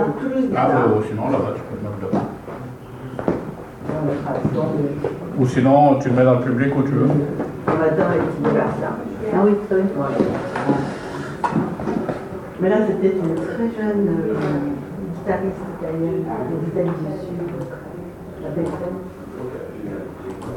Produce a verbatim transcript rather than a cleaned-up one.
non, Toulouse Ah, Guitare. euh, sinon là-bas, tu peux le mettre devant. On mettra dedans, mais- Ou sinon, tu le mets dans le public où tu veux. On va dedans avec Universal. Ah oui, oui. Voilà. Mais là, c'était une très jeune euh, guitariste italienne de l'Italie du Sud, la belle femme.